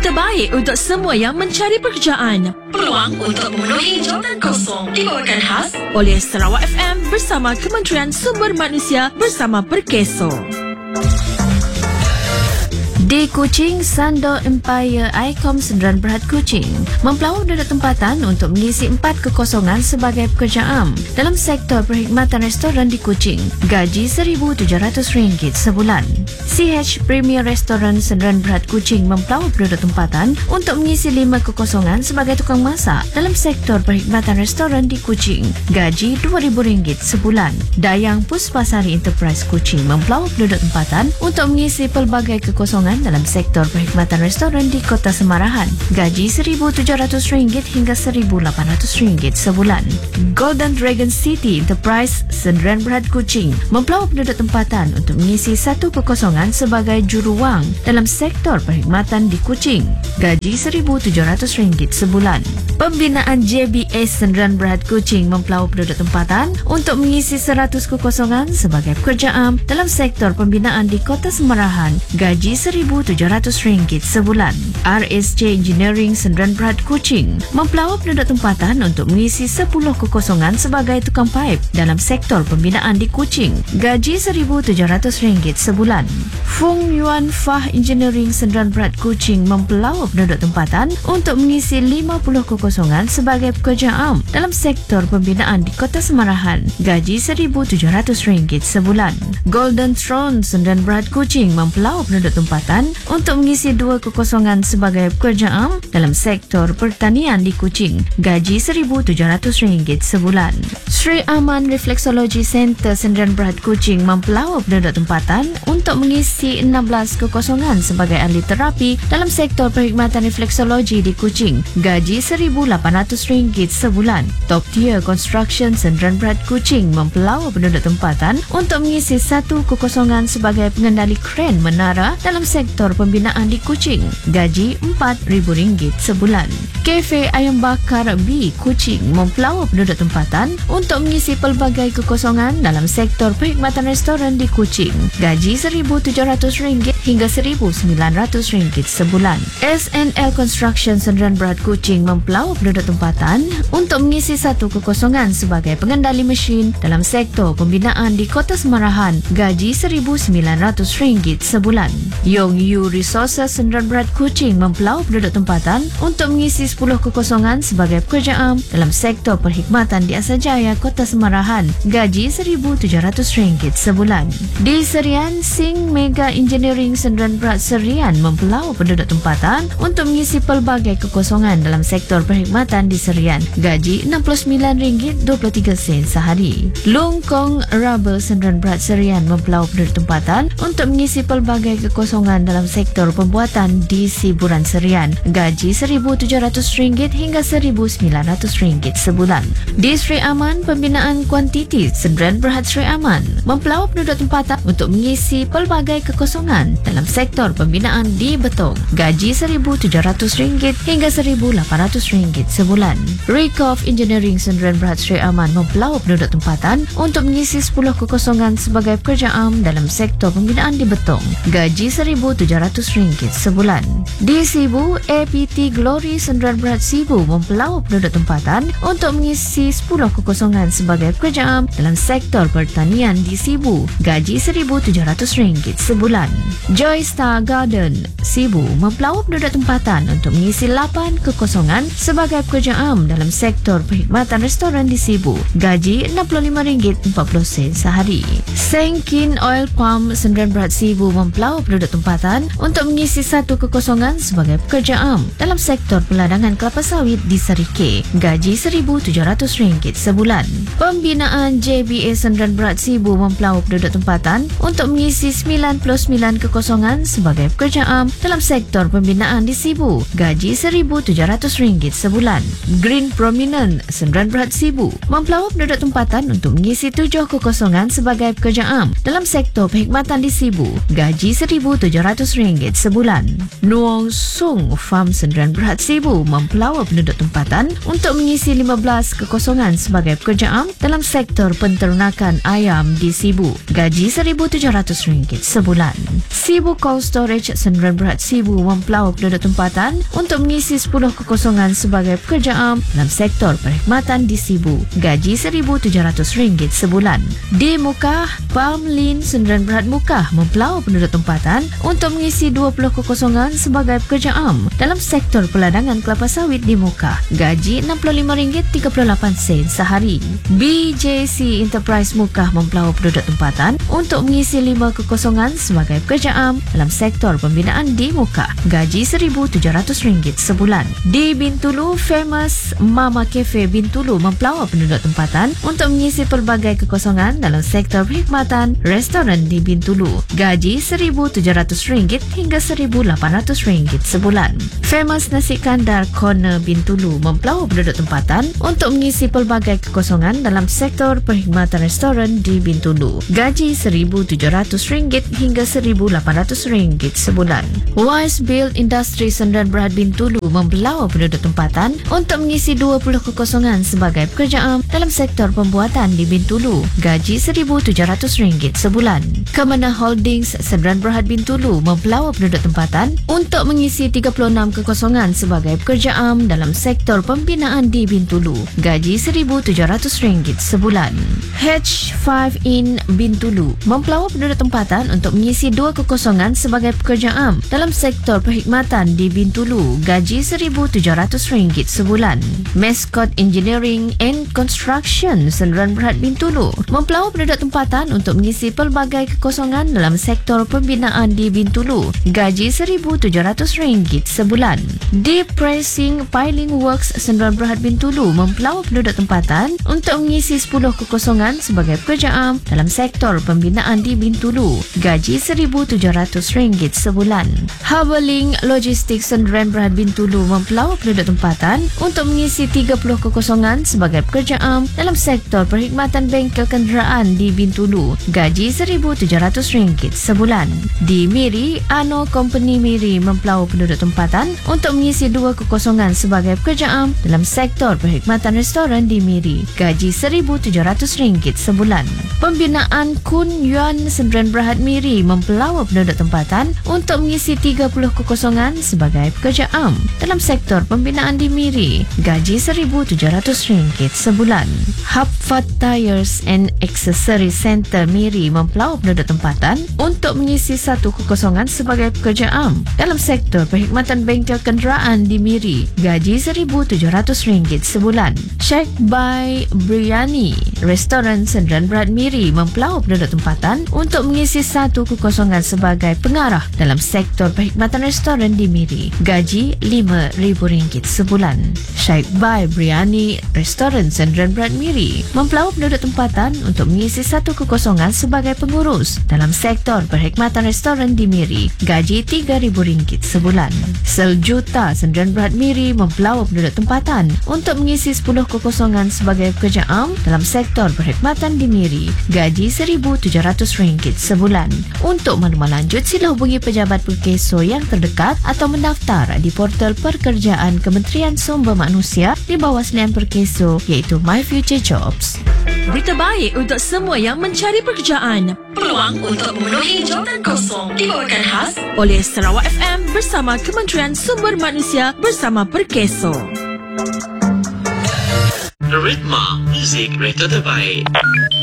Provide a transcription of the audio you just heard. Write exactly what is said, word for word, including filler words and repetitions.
terbaik untuk semua yang mencari pekerjaan. Peluang untuk memenuhi jawatan kosong dibawakan khas oleh Sarawak F M bersama Kementerian Sumber Manusia bersama Perkeso. Di Kuching, Sando Empire Icom Sdn Bhd Kuching mempelawak duduk tempatan untuk mengisi empat kekosongan sebagai pekerja am dalam sektor perkhidmatan restoran di Kuching. Gaji seribu tujuh ratus ringgit sebulan. C H Premier Restaurant Sdn Bhd Kuching mempelawak duduk tempatan untuk mengisi lima kekosongan sebagai tukang masak dalam sektor perkhidmatan restoran di Kuching. Gaji dua ribu ringgit sebulan. Dayang Puspasari Enterprise Kuching mempelawak duduk tempatan untuk mengisi pelbagai kekosongan dalam sektor perkhidmatan restoran di Kota Semarahan. Gaji seribu tujuh ratus ringgit hingga seribu lapan ratus ringgit sebulan. Golden Dragon City Enterprise Sdn Bhd Kuching mempelawak penduduk tempatan untuk mengisi satu kekosongan sebagai juruwang dalam sektor perkhidmatan di Kuching. Gaji seribu tujuh ratus ringgit sebulan. Pembinaan J B A Sdn Bhd Kuching mempelawak penduduk tempatan untuk mengisi seratus kekosongan sebagai pekerja am dalam sektor pembinaan di Kota Semarahan. Gaji seribu tujuh ratus ringgit sebulan. R S J Engineering Sdn Bhd Kuching mempelawak penduduk tempatan untuk mengisi sepuluh kekosongan sebagai tukang paip dalam sektor pembinaan di Kuching. Gaji seribu tujuh ratus ringgit sebulan. Fung Yuan Fah Engineering Sdn Bhd Kuching mempelawak penduduk tempatan untuk mengisi lima puluh kekosongan sebagai pekerja am dalam sektor pembinaan di Kota Semarahan. Gaji seribu tujuh ratus ringgit sebulan. Golden Throne Sdn Bhd Kuching mempelawak penduduk tempatan untuk mengisi dua kekosongan sebagai pekerja am dalam sektor pertanian di Kuching. Gaji seribu tujuh ratus ringgit sebulan. Sri Aman Reflexology Center Sdn Bhd Kuching mempelawak penduduk tempatan untuk mengisi enam belas kekosongan sebagai ahli terapi dalam sektor perkhidmatan refleksologi di Kuching. Gaji seribu lapan ratus ringgit sebulan. Top Tier Construction Sdn Bhd Kuching mempelawak penduduk tempatan untuk mengisi satu kekosongan sebagai pengendali kren menara dalam sektor pembinaan di Kuching. Gaji empat ribu ringgit sebulan. Kafe Ayam Bakar B Kuching mempelawak penduduk tempatan untuk mengisi pelbagai kekosongan dalam sektor perkhidmatan restoran di Kuching. Gaji seribu tujuh ratus ringgit hingga seribu sembilan ratus ringgit sebulan. S N L Construction Sdn Bhd Kuching mempelawak penduduk tempatan untuk mengisi satu kekosongan sebagai pengendali mesin dalam sektor pembinaan di Kota Semarahan. Gaji seribu sembilan ratus ringgit sebulan. Yong Yu Resources Sdn Bhd Kuching mempelawak penduduk tempatan untuk mengisi sepuluh kekosongan sebagai pekerja am dalam sektor perkhidmatan di Asajaya Kota Semarahan. Gaji seribu tujuh ratus ringgit sebulan. Di Serian, Sing Mega Engineering Sdn Bhd Serian mempelawak penduduk tempatan untuk mengisi pelbagai kekosongan dalam sektor perkhidmatan di Serian. Gaji enam puluh sembilan ringgit dua puluh tiga sen sehari. Lung Kong Rubber Sdn Bhd Serian mempelawak penduduk tempatan untuk mengisi pelbagai kekosongan dalam sektor pembuatan di Siburan Serian. Gaji seribu tujuh ratus ringgit hingga seribu sembilan ratus ringgit sebulan. Di Sri Aman, Pembinaan Kuantiti Sdn Bhd Sri Aman mempelawak penduduk tempatan untuk mengisi pelbagai kekosongan dalam sektor pembinaan di Betong. Gaji seribu tujuh ratus ringgit hingga seribu lapan ratus ringgit sebulan. Recof Engineering Sdn Bhd Sri Aman mempelawak penduduk tempatan untuk mengisi sepuluh kekosongan sebagai pekerja am dalam sektor pembinaan di Betong. Gaji seribu tujuh ratus ringgit sebulan. Di Sibu, A P T Glory Sdn Bhd Sibu mempelawak penduduk tempatan untuk mengisi sepuluh kekosongan sebagai pekerja am dalam sektor pertanian di Sibu. Gaji seribu tujuh ratus ringgit sebulan. Joy Star Garden Sibu mempelawak penduduk tempatan untuk mengisi lapan kekosongan sebagai pekerja am dalam sektor perkhidmatan restoran di Sibu. Gaji enam puluh lima ringgit empat puluh sen sehari. Sengkin Oil Palm Sdn Bhd Sibu mempelawak penduduk tempatan untuk mengisi satu kekosongan sebagai pekerja am dalam sektor peladangan kelapa sawit di Serike. Gaji seribu tujuh ratus ringgit sebulan. Pembinaan J B A Sdn Bhd Sibu mempelawak penduduk tempatan untuk mengisi sembilan puluh sembilan kekosongan sebagai pekerja am dalam sektor pembinaan di Sibu. Gaji seribu tujuh ratus ringgit sebulan. Green Prominent Sdn Bhd Sibu mempelawak penduduk tempatan untuk mengisi tujuh kekosongan sebagai pekerja am dalam sektor perkhidmatan di Sibu. Gaji seribu tujuh ratus ratus ringgit sebulan. Nuang Sung Farm Sendirian Berhad Sibu mempelawa penduduk tempatan untuk mengisi lima belas kekosongan sebagai pekerja am dalam sektor penternakan ayam di Sibu. Gaji seribu tujuh ratus ringgit sebulan. Sibu Cold Storage Sendirian Berhad Sibu mempelawa penduduk tempatan untuk mengisi sepuluh kekosongan sebagai pekerja am dalam sektor perkhidmatan di Sibu. Gaji seribu tujuh ratus ringgit sebulan. Di Mukah, Palmlin Sendirian Berhad Mukah mempelawa penduduk tempatan untuk mengisi dua puluh kekosongan sebagai pekerja am dalam sektor peladangan kelapa sawit di Mukah. Gaji enam puluh lima ringgit tiga puluh lapan sen sehari. B J C Enterprise Mukah mempelawa penduduk tempatan untuk mengisi lima kekosongan sebagai pekerja am dalam sektor pembinaan di Mukah. Gaji seribu tujuh ratus ringgit sebulan. Di Bintulu, Famous Mama Cafe Bintulu mempelawa penduduk tempatan untuk mengisi pelbagai kekosongan dalam sektor perkhidmatan restoran di Bintulu. Gaji seribu tujuh ratus ringgit hingga seribu lapan ratus ringgit sebulan. Famous Nasi Kandar Corner Bintulu mempelawa penduduk tempatan untuk mengisi pelbagai kekosongan dalam sektor perkhidmatan restoran di Bintulu. Gaji seribu tujuh ratus ringgit hingga seribu lapan ratus ringgit sebulan. Wise Build Industry Sendirian Berhad Bintulu mempelawa penduduk tempatan untuk mengisi dua puluh kekosongan sebagai pekerja am dalam sektor pembuatan di Bintulu. Gaji seribu tujuh ratus ringgit sebulan. Kemana Holdings Sendirian Berhad Bintulu mempelawa penduduk tempatan untuk mengisi tiga puluh enam kekosongan sebagai pekerja am dalam sektor pembinaan di Bintulu. Gaji seribu tujuh ratus ringgit sebulan. H lima in Bintulu mempelawa penduduk tempatan untuk mengisi dua kekosongan sebagai pekerja am dalam sektor perkhidmatan di Bintulu. Gaji seribu tujuh ratus ringgit sebulan. Mascot Engineering and Construction Sendirian Berhad Bintulu mempelawa penduduk tempatan untuk mengisi pelbagai kekosongan dalam sektor pembinaan di Bintulu. Gaji seribu tujuh ratus ringgit sebulan. Deep Pressing Piling Works Sendirian Berhad Bintulu mempelawa penduduk tempatan untuk mengisi sepuluh kekosongan sebagai pekerja am dalam sektor pembinaan di Bintulu. Gaji seribu tujuh ratus ringgit sebulan. Harbourlink Logistics Sendirian Berhad Bintulu mempelawa penduduk tempatan untuk mengisi tiga puluh kekosongan sebagai pekerja am dalam sektor perkhidmatan bengkel kenderaan di Bintulu. Gaji seribu tujuh ratus ringgit sebulan. Di Miri, Ano Company Miri mempelawa penduduk tempatan untuk mengisi dua kekosongan sebagai pekerja am dalam sektor perkhidmatan restoran di Miri. Gaji seribu tujuh ratus ringgit sebulan. Pembinaan Kun Yuan Sendirian Berhad Miri mempelawa penduduk tempatan untuk mengisi tiga puluh kekosongan sebagai pekerja am dalam sektor pembinaan di Miri. Gaji seribu tujuh ratus ringgit sebulan. Hapfat Tires and Accessories Center Miri mempelawa penduduk tempatan untuk mengisi satu kekosongan sebagai pekerja am dalam sektor perkhidmatan bengkel kenderaan di Miri. Gaji seribu tujuh ratus ringgit sebulan. Sheikh Bai Biryani Restoran Sendirian Berhad Miri mempelawa penduduk tempatan untuk mengisi satu kekosongan sebagai pengarah dalam sektor perkhidmatan restoran di Miri. Gaji lima ribu ringgit sebulan. Sheikh Bai Biryani Restoran Sendirian Berhad Miri mempelawa penduduk tempatan untuk mengisi satu kekosongan sebagai pengurus dalam sektor perkhidmatan restoran di Miri. Gaji tiga ribu ringgit sebulan. Seljuta Sendirian Berhad Miri mempelawa penduduk tempatan untuk mengisi sepuluh kekosongan sebagai pekerja am dalam sektor perkhidmatan di Miri. Gaji seribu tujuh ratus ringgit sebulan. Untuk maklumat lanjut, sila hubungi pejabat Perkeso yang terdekat atau mendaftar di portal pekerjaan Kementerian Sumber Manusia di bawah selian Perkeso iaitu My Future Jobs. Berita baik untuk semua yang mencari pekerjaan. Peluang untuk memenuhi jawatan kosong dibawakan khas oleh Sarawak F M bersama Kementerian Sumber Manusia bersama Perkeso. Ritma, muzik kereta terbaik.